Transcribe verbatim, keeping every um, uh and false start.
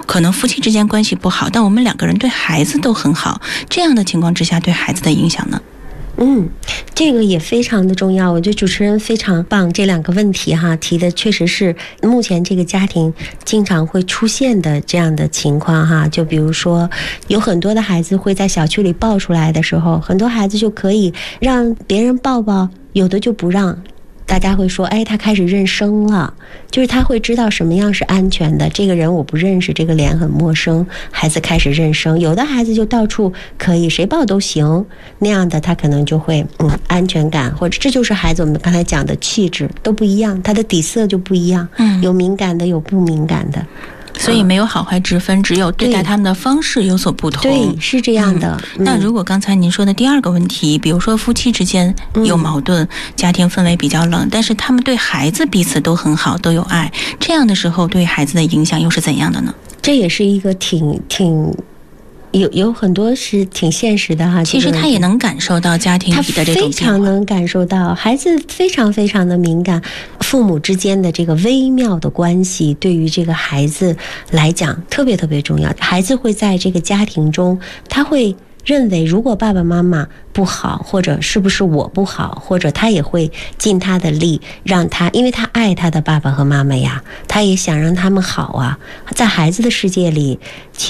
可能夫妻之间关系不好，但我们两个人对孩子都很好，这样的情况之下对孩子的影响呢？ 嗯，这个也非常的重要，我觉得主持人非常棒，这两个问题哈提的确实是目前这个家庭经常会出现的这样的情况哈。就比如说有很多的孩子会在小区里抱出来的时候，很多孩子就可以让别人抱抱，有的就不让。大家会说，哎，他开始认生了，就是他会知道什么样是安全的，这个人我不认识，这个脸很陌生，孩子开始认生。有的孩子就到处可以谁抱都行，那样的他可能就会嗯安全感，或者这就是孩子我们刚才讲的气质都不一样，他的底色就不一样，嗯，有敏感的有不敏感的， 所以没有好坏之分，只有对待他们的方式有所不同。 对，是这样的。 嗯、那如果刚才您说的第二个问题，比如说夫妻之间有矛盾，嗯、家庭氛围比较冷，但是他们对孩子彼此都很好，都有爱，这样的时候对孩子的影响又是怎样的呢？ 这也是一个挺挺。有有很多是挺现实的哈， 其实他也能感受到家庭里的这种变化，他非常能感受到，孩子非常非常的敏感，父母之间的这个微妙的关系对于这个孩子来讲特别特别重要。孩子会在这个家庭中，他会认为如果爸爸妈妈不好，或者是不是我不好，或者他也会尽他的力让他，因为他爱他的爸爸和妈妈呀，他也想让他们好啊。在孩子的世界里，其